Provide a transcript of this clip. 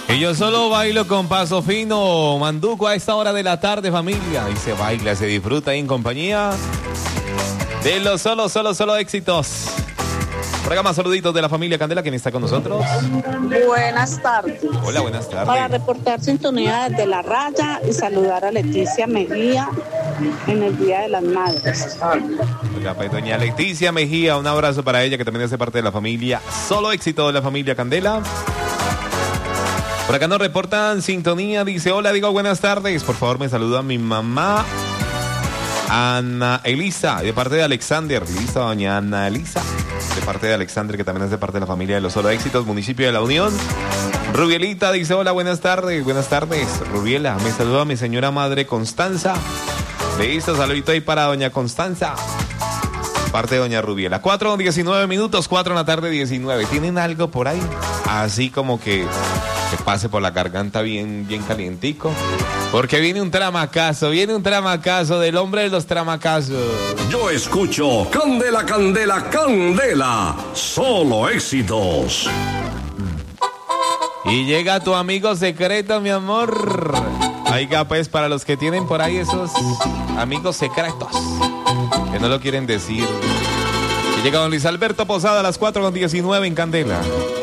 Y yo solo bailo con paso fino, Manduco a esta hora de la tarde, familia. Y se baila, se disfruta ahí en compañía de los solo éxitos. Por acá más saluditos de la familia Candela, ¿quién está con nosotros? Buenas tardes. Hola, buenas tardes. Para reportar sintonía desde La Raya y saludar a Leticia Mejía en el Día de las Madres. Oiga, pues, doña Leticia Mejía, un abrazo para ella que también hace parte de la familia. Solo éxito de la familia Candela. Por acá nos reportan sintonía, dice, hola, digo buenas tardes, por favor me saluda a mi mamá, Ana Elisa, de parte de Alexander. Listo, doña Ana Elisa, de parte de Alexander, que también es de parte de la familia de los Solo Éxitos, municipio de La Unión. Rubielita dice, hola, buenas tardes, Rubiela, me saluda a mi señora madre Constanza. Listo, saludito ahí para doña Constanza, parte de doña Rubiela. 4:19 minutos, 4 en la tarde 19. ¿Tienen algo por ahí? Así como que pase por la garganta bien calientico. Porque viene un tramacazo del hombre de los tramacazos. Yo escucho Candela, Candela, Candela. Solo éxitos. Y llega tu amigo secreto, mi amor. Oiga, pues, para los que tienen por ahí esos amigos secretos que no lo quieren decir. Y llega don Luis Alberto Posada a las 4:19 en Candela.